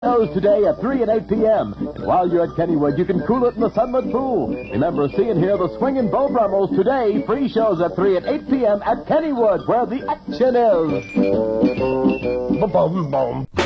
Shows today at 3 and 8 p.m. And while you're at Kennywood, you can cool it in the Sunlit Pool. Remember, see and hear the Swingin' Beau Brummels today. Free shows at 3 and 8 p.m. at Kennywood, where the action is. Boom, boom, boom.